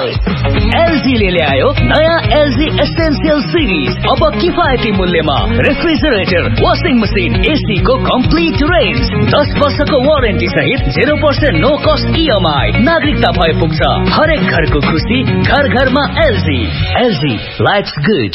LG ले ल्यायो नयाँ LG Essential Series। अब किफायती मूल्यमा रेफ्रिजरेटर, वाशिङ मशिन, AC को कम्प्लिट रेन्ज, 10 वर्षको वारेन्टी सहित 0% नो कस्ट EMI। नागरिकता भए पुग्छ। हरेक घरको खुशी घर घरमा LG। LG lives good.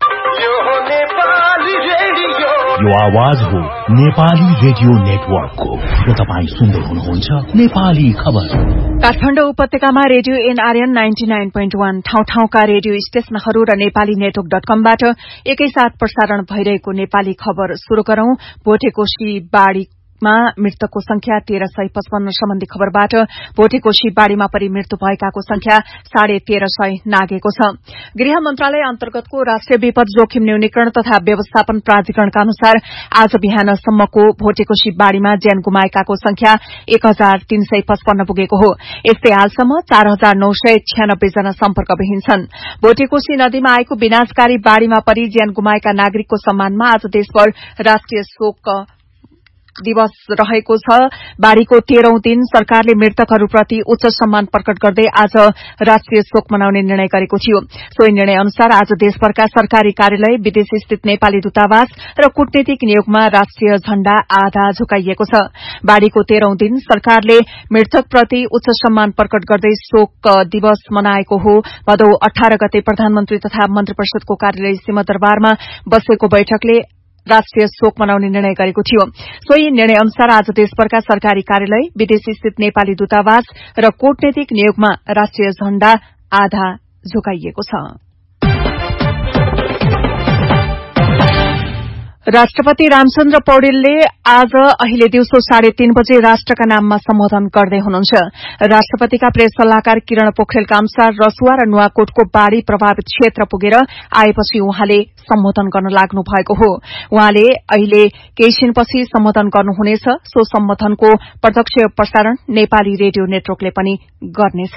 यो आवाज हो नेपाली रेडियो नेटवर्कको। र तपाईँ सुन्दै हुनुहुन्छ नेपाली खबर। काठमाडौँ उपत्यकामा रेडियो NRN 99.1 ठाउँ-ठाउँका रेडियो स्टेशनहरू र नेपाली नेटवर्क.com-बाट एकैसाथ प्रसारण भइरहेको नेपाली खबर शुरू गरौं। भोटेकोशी बाढ़ीमा मृतकको संख्या 1355 सम्बन्धी खबरबाट भोटेकोशी बाढ़ीमा परि मृत्यु भएकाको संख्या 1350 नागेको छ। गृह मन्त्रालय अन्तर्गतको राष्ट्रिय विपद जोखिम न्यूनीकरण तथा व्यवस्थापन प्राधिकरणका अनुसार आज बिहानसम्मको भोटेकोशी बाढ़ीमा ज्यान गुमाएकाको संख्या 1355 पुगेको हो। यस्तै हालसम्म 4996 जना सम्पर्कविहीन छन्। भोटेकोशी नदीमा आएको विनाशकारी बाढ़ीमा परि ज्यान गुमाएका नागरिकको सम्मानमा आज देशभर राष्ट्रिय शोक दिवस रहेको छ। बाढ़ीको 13औं दिन सरकारले मृतकहरूप्रति उच्च सम्मान प्रकट गर्दै आज राष्ट्रिय शोक मनाउने निर्णय गरेको थियो। सोही निर्णय अनुसार आज देशभरका सरकारी कार्यालय, विदेश स्थित नेपाली दूतावास र कूटनीतिक नियोगमा राष्ट्रिय झण्डा आधा झुकाइएको छ। बाढ़ीको 13औं दिन सरकारले मृतकप्रति उच्च सम्मान प्रकट गर्दै शोक दिवस मनाएको हो। भदौ 18 गते प्रधानमन्त्री तथा मन्त्री परिषदको कार्यालय सिंहदरबारमा बसेको बैठकले राष्ट्रिय शोक मनाउने निर्णय गरेको थियो। सोही निर्णय अनुसार आज देशभरका सरकारी कार्यालय, विदेश स्थित नेपाली दूतावास र कूटनीतिक नियोगमा राष्ट्रिय झण्डा आधा झुकाइएको छ। राष्ट्रपति रामचन्द्र पौडेलले आज अहिले दिउँसो 3:30 बजे राष्ट्रका नाममा सम्बोधन गर्दै हुनुहुन्छ। राष्ट्रपतिका प्रेस सल्लाहकार किरण पोखरेलका अनुसार रसुवा र नुवाकोटको बाढ़ी प्रभावित क्षेत्र पुगेर आएपछि उहाँले सम्बोधन गर्न लाग्नु भएको हो। उहाँले अहिले केही क्षणपछि सम्बोधन गर्नुहुनेछ। सो सम्बोधनको प्रत्यक्ष प्रसारण नेपाली रेडियो नेटवर्कले पनि गर्नेछ।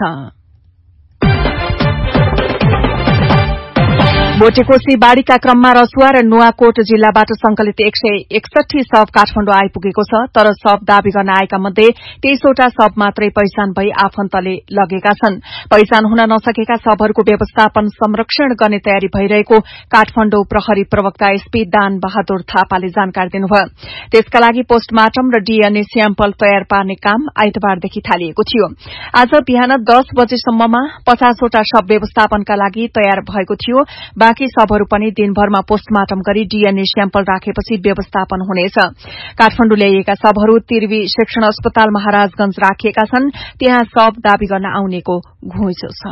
भोटेकोशी बाढ़ीका क्रममा रसुवा र नुवाकोट जिल्लाबाट संकलित 161 शव काठमाडौँ आइपुगेको छ। तर शव दावी गर्न आएका मध्ये 23वटा शव मात्रै पहिचान भई आफन्तले लगेका छन्। पहिचान हुन नसकेका शवहरूको व्यवस्थापन संरक्षण गर्ने तयारी भइरहेको काठमाडौँ प्रहरी प्रवक्ता एसपी दान बहादुर थापाले जानकारी दिनुभयो। त्यसका लागि पोस्टमार्टम र DNA स्याम्पल तयार पार्ने काम आइतबारदेखि थालिएको थियो। आज बिहान 10 बजेसम्ममा 50वटा शव व्यवस्थापनका लागि तयार भएको थियो। बाँकी शवहरू पनि दिनभरमा पोस्टमार्टम गरी DNA स्याम्पल राखेपछि व्यवस्थापन हुनेछ। काठमाडौँ ल्याइएका शवहरू तिर्वी शिक्षण अस्पताल महाराजगंज राखिएका छन्। त्यहाँ शव दावी गर्न आउनेको घुइँचो छ।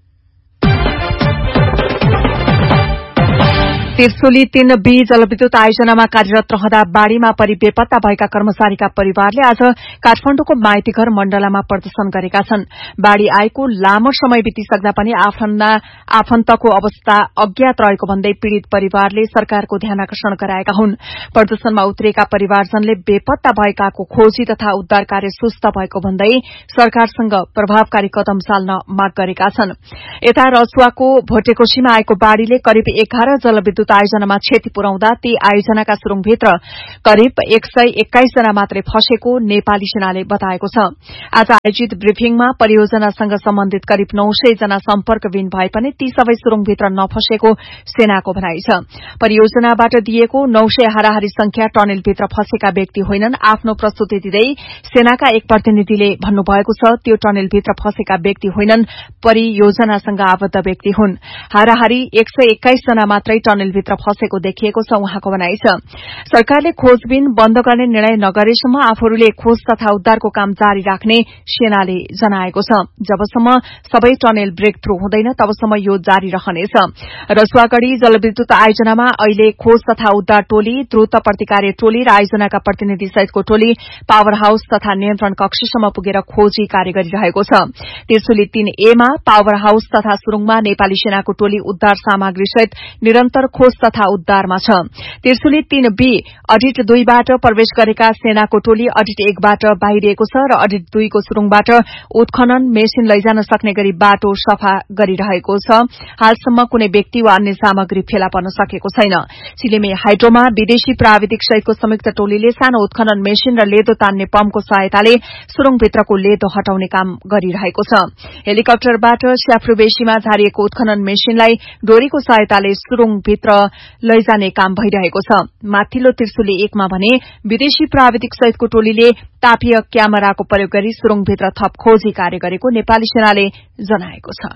तिर्सुली 3B जलविद्युत आयोजनामा कार्यरत रहँदा बाढ़ीमा परि बेपत्ता भएका कर्मचारीका परिवारले आज काठमाडौँको माइतीघर मण्डलामा प्रदर्शन गरेका छन्। बाढ़ी आएको लामो समय बितिसक्दा पनि आफन्तको अवस्था अज्ञात रहेको भन्दै पीड़ित परिवारले सरकारको ध्यानाकर्षण गराएका हुन्। प्रदर्शनमा उत्रिएका परिवारजनले बेपत्ता भएकाको खोजी तथा उद्धार कार्य सुस्त भएको भन्दै सरकारसँग प्रभावकारी कदम चाल्न माग गरेका छन्। यता रसुवाको भोटेकोशीमा आएको बाढ़ीले करिब 11 जलविद्युत आयोजनामा क्षति पुर्याउँदा ती आयोजनाका सुरुङभित्र करिब 121 जना मात्रै फँसेको नेपाली सेनाले बताएको छ। आज आयोजित ब्रिफिङमा परियोजनासँग सम्बन्धित करिब 900 जना सम्पर्कविहीन भए पनि ती सबै सुरुङभित्र नफँसेको सेनाको भनाइ छ। परियोजनाबाट दिएको 900 हाराहारी संख्या टनेलभित्र फँसेका व्यक्ति होइनन्। आफ्नो प्रस्तुति दिँदै सेनाका एक प्रतिनिधिले भन्नुभएको छ, त्यो टनेलभित्र फँसेका व्यक्ति होइनन्, परियोजनासँग आबद्ध व्यक्ति हुन्। हाराहारी 121 जना मात्रै टनेलभित्र फँसेको देखिएको छ उहाँको भनाइ छ। सरकारले खोजबिन बन्द गर्ने निर्णय नगरेसम्म आफूहरूले खोज तथा उद्धारको काम जारी राख्ने सेनाले जनाएको छ। जबसम्म सबै टनेल ब्रेक थ्रू हुँदैन तबसम्म यो जारी रहनेछ। रसुवागढ़ी जलविद्युत आयोजनामा अहिले खोज तथा उद्धार टोली, द्रुत प्रतिकार्य टोली र आयोजनाका प्रतिनिधि सहितको टोली पावर हाउस तथा नियन्त्रण कक्षसम्म पुगेर खोजी कार्य गरिरहेको छ। तिर्सुली 3A मा पावर हाउस तथा सुरुङमा नेपाली सेनाको टोली उद्धार सामग्री सहित निरन्तर खोज तथा उद्धारमा छ। त्रिशुली 3B अडिट 2 बाट प्रवेश गरेका सेनाको टोली अडिट 1 बाट बाहिरिएको छ र अडिट 2 को सुरुङबाट उत्खनन मेसिन लैजान सक्ने गरी बाटो सफा गरिरहेको छ। हालसम्म कुनै व्यक्ति वा अन्य सामग्री फेला पर्न सकेको छैन। चिलिमे हाइड्रोमा विदेशी प्राविधिक सहितको संयुक्त टोलीले सानो उत्खनन मेसिन र लेदो तान्ने पम्पको सहायताले सुरुङभित्रको लेदो हटाउने काम गरिरहेको छ। हेलिकप्टरबाट स्याफ्रुबेसीमा झारिएको उत्खनन मेसिनलाई डोरीको सहायताले सुरुङभित्र लैजाने काम भइरहेको छ। माथिल्लो त्रिशुली 1 मा भने विदेशी प्राविधिक सहितको टोलीले तापीय क्यामेराको प्रयोग गरी सुरुङभित्र थप खोजी कार्य गरेको नेपाली सेनाले जनाएको छ।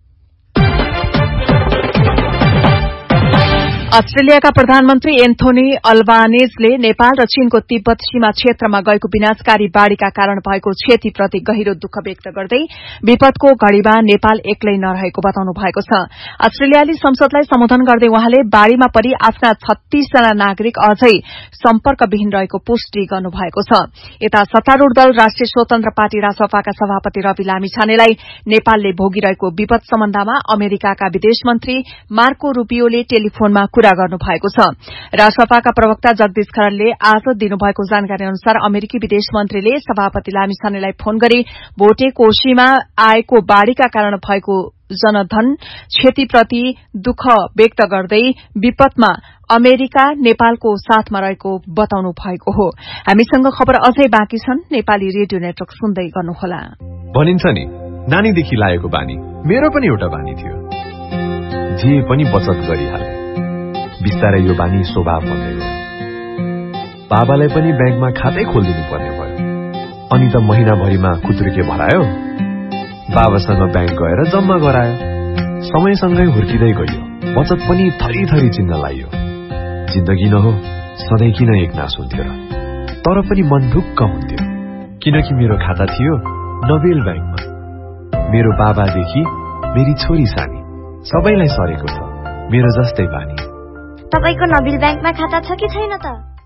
अस्ट्रेलियाका प्रधानमन्त्री एन्थोनी अल्बानेजले नेपाल र चीनको तिब्बत सीमा क्षेत्रमा गएको विनाशकारी बाढ़ीका कारण भएको क्षतिप्रति गहिरो दुःख व्यक्त गर्दै विपदको घड़ीमा नेपाल एक्लै नरहेको बताउनु भएको छ। अस्ट्रेलियाली संसदलाई सम्बोधन गर्दै उहाँले बाढ़ीमा परि आफ्ना 36 जना नागरिक अझै सम्पर्कविहीन रहेको पुष्टि गर्नुभएको छ। यता सत्तारूढ़ दल राष्ट्रिय स्वतन्त्र पार्टी रासपाका सभापति रवि लामिछानेलाई नेपालले भोगिरहेको विपद सम्बन्धमा अमेरिकाका विदेश मन्त्री मार्को रूबियोले टेलिफोनमा कुरा गर्नुभएको छ। रासपाका प्रवक्ता जगदीश खरेलले आज दिनुभएको जानकारी अनुसार अमेरिकी विदेश मन्त्रीले सभापति लामिछानेलाई फोन गरी भोटे कोशीमा आएको बाढ़ीका कारण भएको जनधन क्षतिप्रति दुःख व्यक्त गर्दै विपदमा अमेरिका नेपालको साथमा रहेको बताउनु भएको हो। हामीसँग खबर अझै बाँकी छन्। नेपाली रेडियो नेटवर्क सुन्दै गर्नुहोला। भनिन्छ नि नानीदेखि लागेको बानी मेरो पनि एउटा बानी थियो, जे पनि बचत गरिहाले। बिस्तारै यो बानी स्वभाव बन्दै गयो। बाबालाई पनि ब्याङ्कमा खातै खोलिदिनु पर्ने भयो। अनि त महिनाभरिमा खुत्रुके भरायो, बाबासँग ब्याङ्क गएर जम्मा गरायो। समयसँगै हुर्किँदै गयो, बचत पनि थरी थरी चिन्न लाग्यो। जिन्दगी न हो सधैँ किन एकनास हुन्थ्यो र? तर पनि मन ढुक्क हुन्थ्यो, किनकि मेरो खाता थियो नोबेल ब्याङ्कमा। मेरो बाबादेखि मेरी छोरी सानी सबैलाई सरेको छ मेरो जस्तै बानी। तपाईको नोबेल ब्याङ्कमा खाता छ कि छैन त?